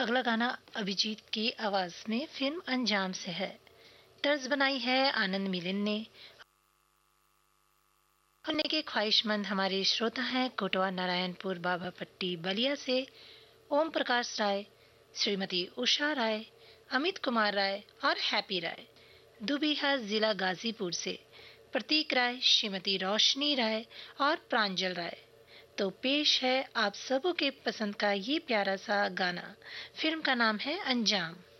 अगला गाना अभिजीत की आवाज में फिल्म अंजाम से है। तर्ज बनाई है आनंद मिलिन ने। सुनने के ख्वाहिशमंद हमारे श्रोता हैं कोटवा नारायणपुर बाबा पट्टी बलिया से ओम प्रकाश राय, श्रीमती उषा राय, अमित कुमार राय और हैप्पी राय। दुबिहा जिला गाजीपुर से प्रतीक राय, श्रीमती रोशनी राय और प्रांजल राय। तो पेश है आप सबों के पसंद का ये प्यारा सा गाना। फिल्म का नाम है अंजाम।